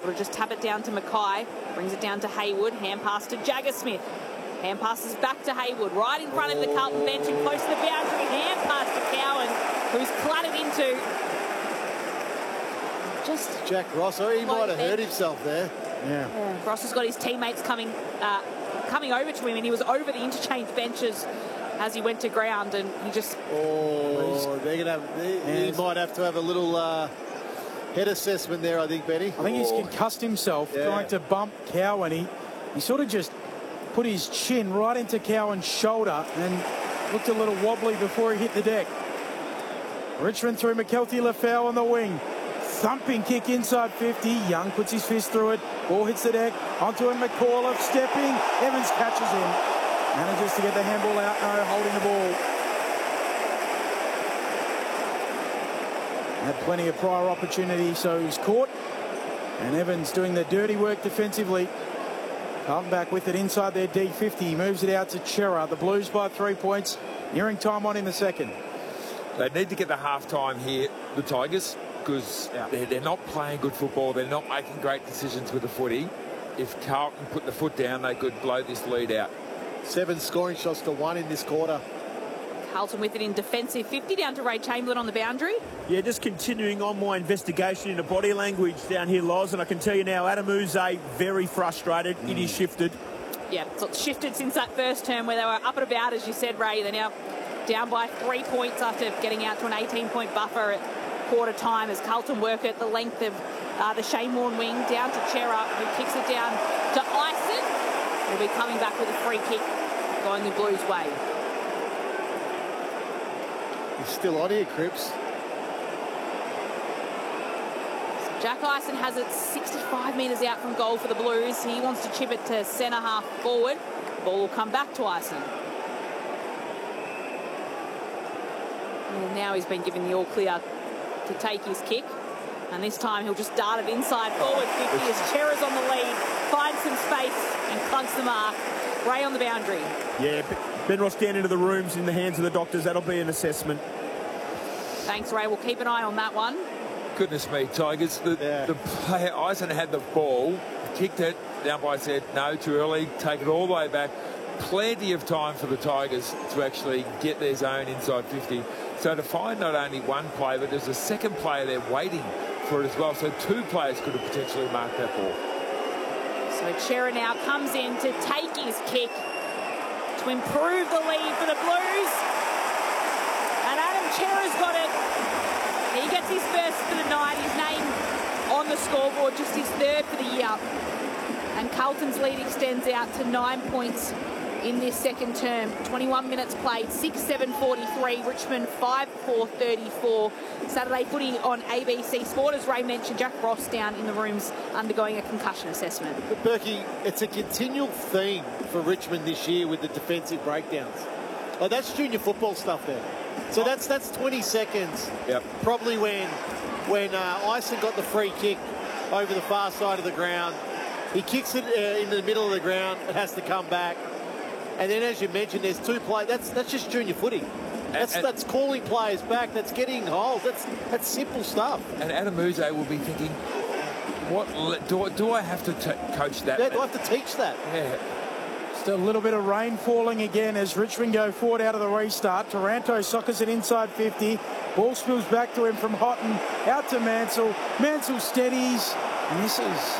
able to just tap it down to Mackay. Brings it down to Haywood. Hand pass to Jagger Smith. Hand passes back to Haywood, right in front of the Carlton bench and close to the boundary. Hand pass to Cowan, who's clattered into just Jack Ross. He might have hurt himself there. Yeah. Ross has got his teammates coming over to him, and he was over the interchange benches as he went to ground, and he just... Oh, they're gonna have... He might have to have a little head assessment there, I think, Benny. I think he's concussed himself trying to bump Cowan. He sort of just put his chin right into Cowan's shoulder and looked a little wobbly before he hit the deck. Richmond through McKelty Lafau on the wing. Thumping kick inside 50. Young puts his fist through it. Ball hits the deck. Onto him, McAuliffe stepping. Evans catches him. Manages to get the handball out. No, holding the ball. Had plenty of prior opportunity, so he's caught. And Evans doing the dirty work defensively. Carlton back with it inside their D50. He moves it out to Chera. The Blues by 3 points. Nearing time on in the second. They need to get the half-time here, the Tigers, because they're not playing good football. They're not making great decisions with the footy. If Carlton put the foot down, they could blow this lead out. 7 scoring shots to 1 in this quarter. Carlton with it in defensive 50 down to Ray Chamberlain on the boundary. Yeah, just continuing on my investigation into body language down here, Loz, and I can tell you now, Adam Uze very frustrated. It is shifted. Yeah, so it's shifted since that first term where they were up and about, as you said, Ray. They're now down by 3 points after getting out to an 18-point buffer at quarter time as Carlton work at the length of the Shane Warne wing down to Chera, who kicks it down to Ison. He'll be coming back with a free kick going the Blues' way. He's still on here, Cripps. Jack Ison has it 65 metres out from goal for the Blues. He wants to chip it to centre half forward. Ball will come back to Ison. And now he's been given the all clear to take his kick. And this time he'll just dart it inside forward 50 as Chera's on the lead, finds some space and clunks the mark. Ray on the boundary. Yeah, Ben Ross down into the rooms in the hands of the doctors. That'll be an assessment. Thanks, Ray. We'll keep an eye on that one. Goodness me, Tigers. The player, Ison had the ball, kicked it, down by said, no, too early, take it all the way back. Plenty of time for the Tigers to actually get their zone inside 50. So to find not only one player, but there's a second player there waiting for it as well. So 2 players could have potentially marked that ball. So Chera now comes in to take his kick to improve the lead for the Blues. And Adam Chera's got it. He gets his first for the night. His name on the scoreboard, just his 3rd for the year. And Carlton's lead extends out to 9 points in this second term. 21 minutes played, 6-7-43. Richmond 5-4-34. Saturday footy on ABC Sport. As Ray mentioned, Jack Ross down in the rooms undergoing a concussion assessment. But Berkey, it's a continual theme for Richmond this year with the defensive breakdowns. Oh, that's junior football stuff there. So that's 20 seconds. Yep. Probably when Ison got the free kick over the far side of the ground. He kicks it into the middle of the ground. It has to come back. And then, as you mentioned, there's 2 players. That's just junior footy. That's calling players back. That's getting holes. That's simple stuff. And Adam Uze will be thinking, what do I have to coach that? Yeah, do I have to teach that? Yeah. Just a little bit of rain falling again as Richmond go forward out of the restart. Taranto soccers it inside 50. Ball spills back to him from Houghton. Out to Mansell. Mansell steadies. Misses.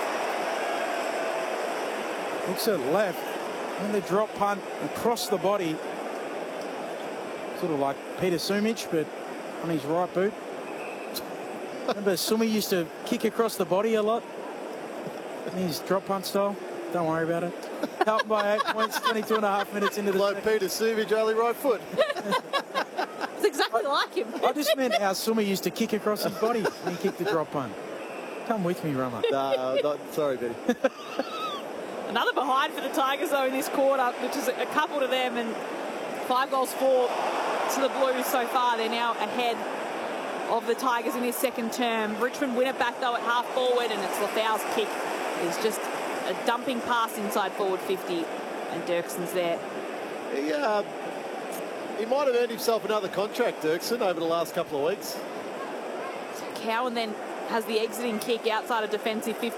Looks at left. And the drop punt across the body. Sort of like Peter Sumich, but on his right boot. Remember Sumi used to kick across the body a lot in his drop punt style? Don't worry about it. Carlton by 8 points, 22 and a half minutes into the like Peter Sumich, only right foot. It's exactly like him. I just meant how Sumi used to kick across his body when he kicked the drop punt. Come with me, Rummer. No, sorry, Betty. Another behind for the Tigers, though, in this quarter, which is a couple to them, and 5 goals for to the Blues so far. They're now ahead of the Tigers in his second term. Richmond win it back, though, at half forward, and it's Lafau's kick. It's just a dumping pass inside forward 50, and Dirkson's there. He might have earned himself another contract, Dirkson, over the last couple of weeks. So Cowan then has the exiting kick outside of defensive 50.